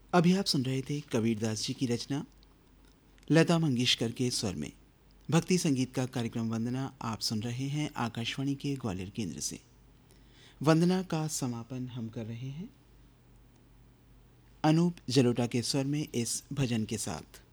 अभी आप सुन रहे थे कबीरदास जी की रचना लता मंगेशकर के स्वर में भक्ति संगीत का कार्यक्रम वंदना आप सुन रहे हैं आकाशवाणी के ग्वालियर केंद्र से। वंदना का समापन हम कर रहे हैं अनूप जलोटा के स्वर में इस भजन के साथ।